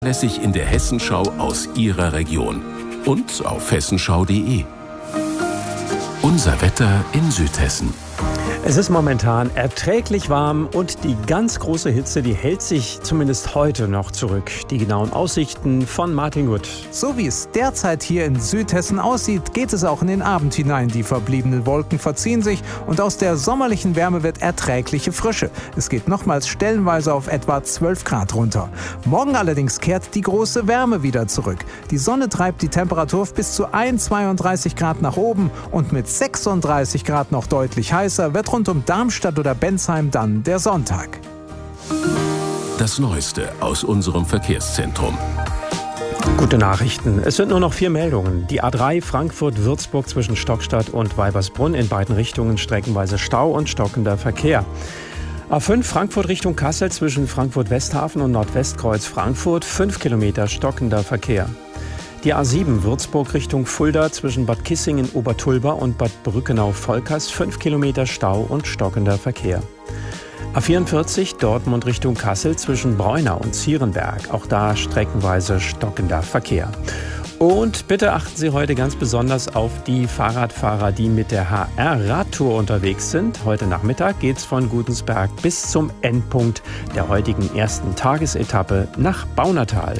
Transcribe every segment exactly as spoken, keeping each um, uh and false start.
Lässig in der Hessenschau aus Ihrer Region und auf hessenschau punkt de. Unser Wetter in Südhessen. Es ist momentan erträglich warm und die ganz große Hitze, die hält sich zumindest heute noch zurück. Die genauen Aussichten von Martin Gutt. So wie es derzeit hier in Südhessen aussieht, geht es auch in den Abend hinein. Die verbliebenen Wolken verziehen sich und aus der sommerlichen Wärme wird erträgliche Frische. Es geht nochmals stellenweise auf etwa zwölf Grad runter. Morgen allerdings kehrt die große Wärme wieder zurück. Die Sonne treibt die Temperatur auf bis zu einundzweiunddreißig Grad nach oben und mit sechsunddreißig Grad noch deutlich heißer wird rund um Darmstadt oder Bensheim dann der Sonntag. Das Neueste aus unserem Verkehrszentrum. Gute Nachrichten. Es sind nur noch vier Meldungen. Die A drei Frankfurt-Würzburg zwischen Stockstadt und Weibersbrunn in beiden Richtungen streckenweise Stau und stockender Verkehr. A fünf Frankfurt Richtung Kassel zwischen Frankfurt-Westhafen und Nordwestkreuz Frankfurt fünf Kilometer stockender Verkehr. Die A sieben Würzburg Richtung Fulda zwischen Bad Kissingen-Obertulba und Bad Brückenau-Volkers fünf Kilometer Stau und stockender Verkehr. A vierundvierzig Dortmund Richtung Kassel zwischen Breunau und Zierenberg, auch da streckenweise stockender Verkehr. Und bitte achten Sie heute ganz besonders auf die Fahrradfahrer, die mit der H R-Radtour unterwegs sind. Heute Nachmittag geht's von Gudensberg bis zum Endpunkt der heutigen ersten Tagesetappe nach Baunatal.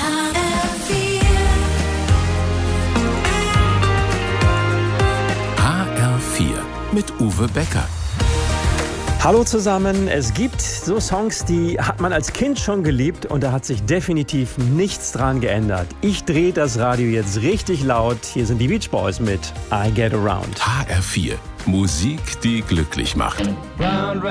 Mit Uwe Becker. Hallo zusammen. Es gibt so Songs, die hat man als Kind schon geliebt und da hat sich definitiv nichts dran geändert. Ich drehe das Radio jetzt richtig laut. Hier sind die Beach Boys mit I Get Around. H R vier. Musik, die glücklich macht.